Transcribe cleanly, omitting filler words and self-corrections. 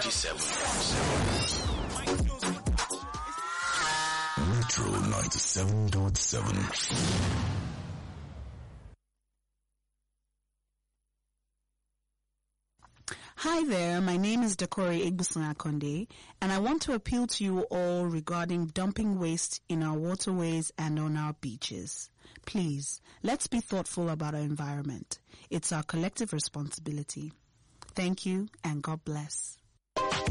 Metro 97.7. Hi there, my name is Dakori Igbuson Akonde, and I want to appeal to you all regarding dumping waste in our waterways and on our beaches. Please, let's be thoughtful about our environment. It's our collective responsibility. Thank you, and God bless.